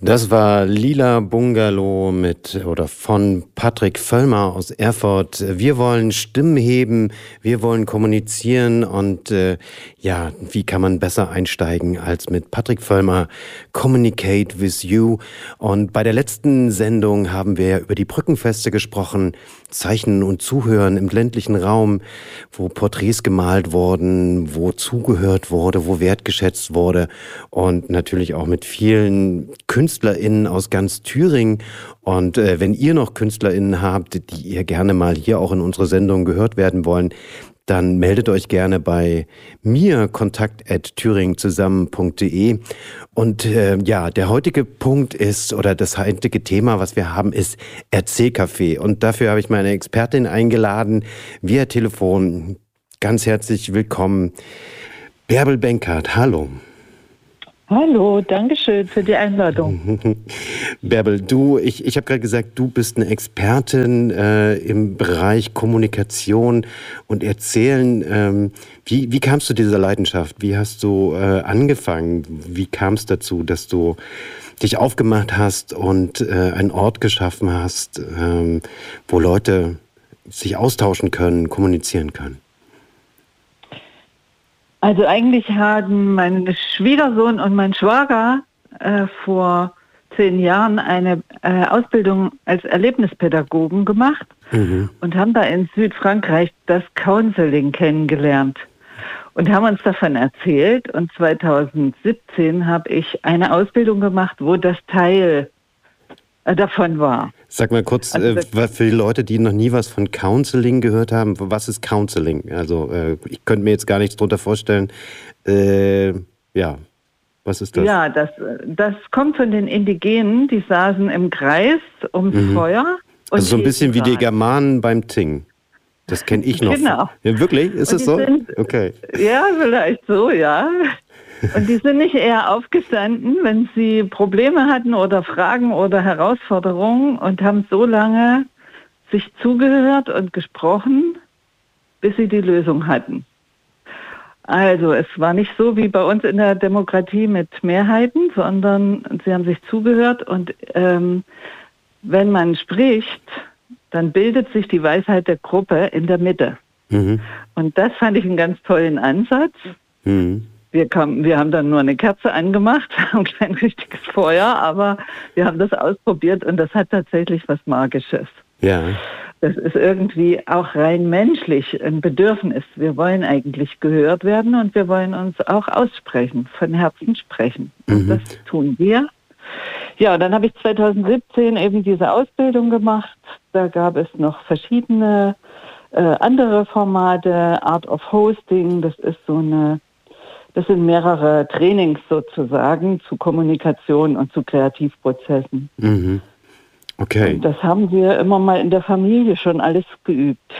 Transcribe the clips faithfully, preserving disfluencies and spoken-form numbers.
Das war Lila Bungalow mit oder von Patrick Völlmer aus Erfurt. Wir wollen Stimmen heben, wir wollen kommunizieren und äh, ja, wie kann man besser einsteigen als mit Patrick Völlmer, Communicate with You. Und bei der letzten Sendung haben wir über die Brückenfeste gesprochen, Zeichnen und Zuhören im ländlichen Raum, wo Porträts gemalt wurden, wo zugehört wurde, wo wertgeschätzt wurde und natürlich auch mit vielen KünstlerInnen aus ganz Thüringen. Und äh, wenn ihr noch KünstlerInnen habt, die ihr gerne mal hier auch in unserer Sendung gehört werden wollen, dann meldet euch gerne bei mir, kontakt at thüringenzusammen punkt de. Und äh, ja, der heutige Punkt ist, oder das heutige Thema, was wir haben, ist Erzählcafé. Und dafür habe ich meine Expertin eingeladen, via Telefon. Ganz herzlich willkommen, Bärbel Benkert. Hallo. Hallo, danke schön für die Einladung. Bärbel, du, ich, ich habe gerade gesagt, du bist eine Expertin äh, im Bereich Kommunikation und Erzählen. Ähm, wie, wie kamst du zu dieser Leidenschaft? Wie hast du äh, angefangen? Wie kam es dazu, dass du dich aufgemacht hast und äh, einen Ort geschaffen hast, ähm, wo Leute sich austauschen können, kommunizieren können? Also eigentlich haben mein Schwiegersohn und mein Schwager äh, vor zehn Jahren eine äh, Ausbildung als Erlebnispädagogen gemacht mhm. und haben da in Südfrankreich das Counseling kennengelernt und haben uns davon erzählt. Und zweitausendsiebzehn habe ich eine Ausbildung gemacht, wo das Teil äh, davon war. Sag mal kurz, also, äh, für die Leute, die noch nie was von Counseling gehört haben, was ist Counseling? Also äh, ich könnte mir jetzt gar nichts drunter vorstellen. Äh, ja, was ist das? Ja, das, das kommt von den Indigenen, die saßen im Kreis ums mhm. Feuer. Und also so ein bisschen wie die Germanen beim Ting. Das kenne ich noch. Genau. Ja, wirklich? Ist das so? Sind, okay. Ja, vielleicht so, ja. Und die sind nicht eher aufgestanden, wenn sie Probleme hatten oder Fragen oder Herausforderungen und haben so lange sich zugehört und gesprochen, bis sie die Lösung hatten. Also es war nicht so wie bei uns in der Demokratie mit Mehrheiten, sondern sie haben sich zugehört und ähm, wenn man spricht, dann bildet sich die Weisheit der Gruppe in der Mitte. Mhm. Und das fand ich einen ganz tollen Ansatz. Mhm. Wir, kamen, wir haben dann nur eine Kerze angemacht, haben kein richtiges Feuer, aber wir haben das ausprobiert und das hat tatsächlich was Magisches. Ja. Das ist irgendwie auch rein menschlich ein Bedürfnis. Wir wollen eigentlich gehört werden und wir wollen uns auch aussprechen, von Herzen sprechen. Und mhm. das tun wir. Ja, und dann habe ich zweitausendsiebzehn eben diese Ausbildung gemacht. Da gab es noch verschiedene äh, andere Formate, Art of Hosting, das ist so eine Das sind mehrere Trainings sozusagen zu Kommunikation und zu Kreativprozessen. Mhm. Okay. Und das haben wir immer mal in der Familie schon alles geübt.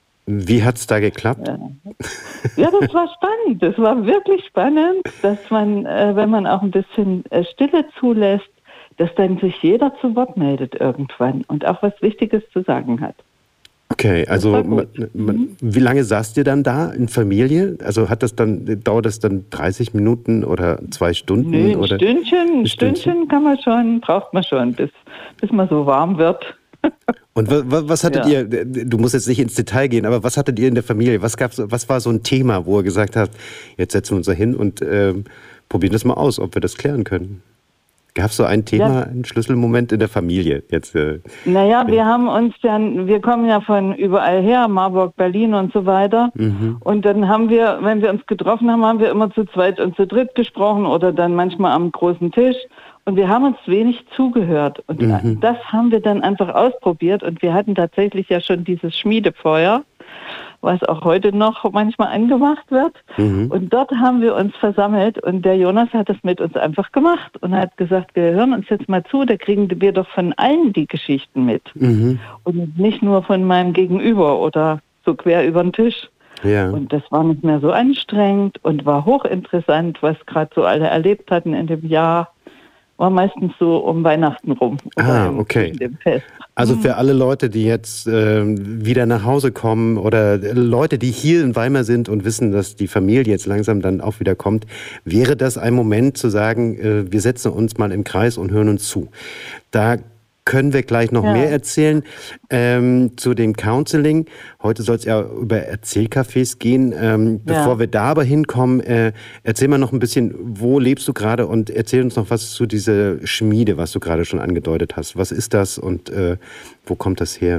Wie hat es da geklappt? Ja. ja, das war spannend. Das war wirklich spannend, dass man, äh, wenn man auch ein bisschen äh, Stille zulässt, dass dann sich jeder zu Wort meldet irgendwann und auch was Wichtiges zu sagen hat. Okay, also man, man, wie lange saßt ihr dann da in Familie? Also hat das dann, dauert das dann dreißig Minuten oder zwei Stunden? Nee, ein oder? Stündchen, ein Stündchen, Stündchen kann man schon, braucht man schon, bis, bis man so warm wird. Und was, was hattet ja. ihr, du musst jetzt nicht ins Detail gehen, aber was hattet ihr in der Familie? Was gab's, was war so ein Thema, wo ihr gesagt habt, jetzt setzen wir uns da hin und äh, probieren das mal aus, ob wir das klären können? Gab es so ein Thema, ja. einen Schlüsselmoment in der Familie? Jetzt, äh, naja, wir haben uns dann, wir kommen ja von überall her, Marburg, Berlin und so weiter. Mhm. Und dann haben wir, wenn wir uns getroffen haben, haben wir immer zu zweit und zu dritt gesprochen oder dann manchmal am großen Tisch. Und wir haben uns wenig zugehört. Und mhm. das haben wir dann einfach ausprobiert. Und wir hatten tatsächlich ja schon dieses Schmiedefeuer, was auch heute noch manchmal angemacht wird. Mhm. Und dort haben wir uns versammelt und der Jonas hat das mit uns einfach gemacht und hat gesagt, wir hören uns jetzt mal zu, da kriegen wir doch von allen die Geschichten mit. Mhm. Und nicht nur von meinem Gegenüber oder so quer über den Tisch. Ja. Und das war nicht mehr so anstrengend und war hochinteressant, was gerade so alle erlebt hatten in dem Jahr. war meistens so um Weihnachten rum. Ah, okay. In dem Fest. Also für alle Leute, die jetzt äh, wieder nach Hause kommen oder Leute, die hier in Weimar sind und wissen, dass die Familie jetzt langsam dann auch wieder kommt, wäre das ein Moment zu sagen, äh, wir setzen uns mal im Kreis und hören uns zu. Da können wir gleich noch ja. mehr erzählen ähm, zu dem Counseling. Heute soll es ja über Erzählcafés gehen. Ähm, ja. Bevor wir da aber hinkommen, äh, erzähl mal noch ein bisschen, wo lebst du gerade und erzähl uns noch was zu dieser Schmiede, was du gerade schon angedeutet hast. Was ist das und äh, wo kommt das her?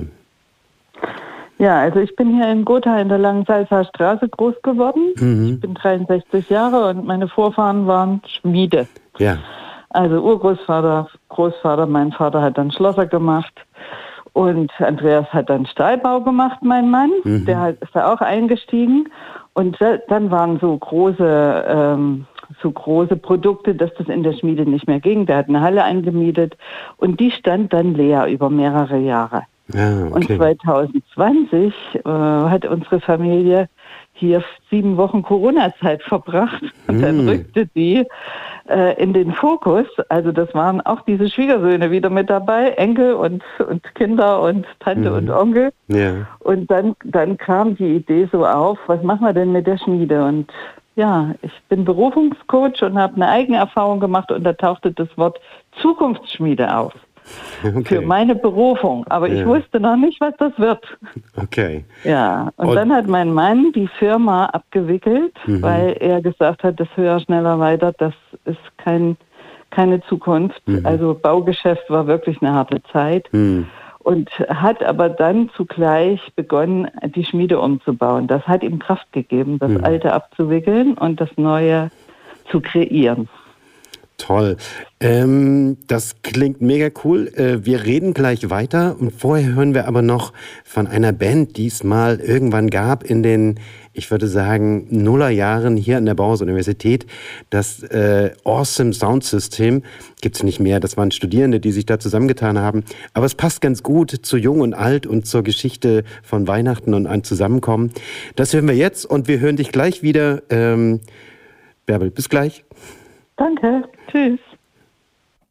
Ja, also ich bin hier in Gotha in der Langensalzer Straße groß geworden. Mhm. Ich bin dreiundsechzig Jahre und meine Vorfahren waren Schmiede. Ja. Also Urgroßvater, Großvater, mein Vater hat dann Schlosser gemacht und Andreas hat dann Stahlbau gemacht, mein Mann. Mhm. Der ist da auch eingestiegen und dann waren so große, ähm, so große Produkte, dass das in der Schmiede nicht mehr ging. Der hat eine Halle eingemietet und die stand dann leer über mehrere Jahre. Ah, okay. Und zwanzig zwanzig äh, hat unsere Familie hier sieben Wochen Corona-Zeit verbracht und mm. dann rückte die äh, in den Fokus. Also das waren auch diese Schwiegersöhne wieder mit dabei, Enkel und, und Kinder und Tante mm. und Onkel. Yeah. Und dann, dann kam die Idee so auf, was machen wir denn mit der Schmiede? Und ja, ich bin Berufungscoach und habe eine eigene Erfahrung gemacht und da tauchte das Wort Zukunftsschmiede auf. Okay. Für meine Berufung. Aber ja. ich wusste noch nicht, was das wird. Okay. Ja, und, und dann hat mein Mann die Firma abgewickelt, mhm. weil er gesagt hat, das höher, schneller, weiter, das ist kein, keine Zukunft. Mhm. Also Baugeschäft war wirklich eine harte Zeit. Mhm. Und hat aber dann zugleich begonnen, die Schmiede umzubauen. Das hat ihm Kraft gegeben, das mhm. Alte abzuwickeln und das Neue zu kreieren. Toll. Ähm, das klingt mega cool. Äh, wir reden gleich weiter und vorher hören wir aber noch von einer Band, die es mal irgendwann gab in den, ich würde sagen, Nullerjahren hier an der Bauhaus-Universität. Das äh, Awesome Sound System gibt es nicht mehr. Das waren Studierende, die sich da zusammengetan haben. Aber es passt ganz gut zu Jung und Alt und zur Geschichte von Weihnachten und ein Zusammenkommen. Das hören wir jetzt und wir hören dich gleich wieder. Ähm, Bärbel, bis gleich. Danke. Tschüss.